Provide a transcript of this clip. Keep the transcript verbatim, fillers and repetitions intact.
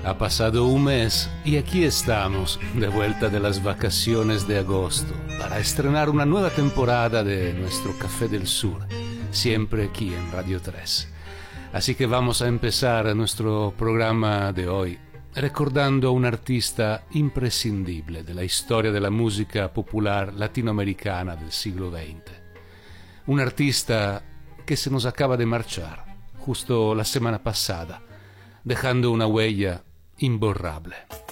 Ha pasado un mes y aquí estamos, de vuelta de las vacaciones de agosto, para estrenar una nueva temporada de nuestro Café del Sur, siempre aquí en Radio tres. Así que vamos a empezar nuestro programa de hoy recordando a un artista imprescindible de la historia de la música popular latinoamericana del siglo veinte. Un artista que se nos acaba de marchar justo la semana pasada, dejando una huella imborrable.